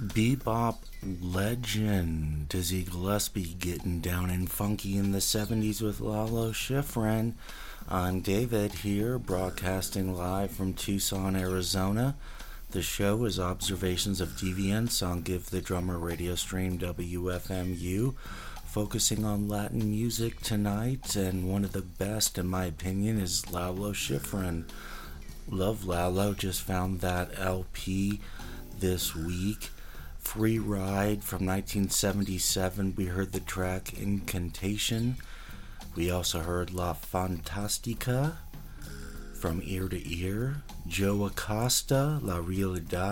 Bebop legend Dizzy Gillespie getting down and funky in the 70s with Lalo Schifrin. I'm David here, broadcasting live from Tucson, Arizona. The show is Observations of Deviance on Give the Drummer radio stream WFMU, focusing on Latin music tonight, and one of the best, in my opinion, is Lalo Schifrin. Love Lalo, just found that LP this week. Free Ride from 1977. We heard the track Incantation. We also heard La Fantastica from Ear to Ear. Joe Acosta, La Realidad.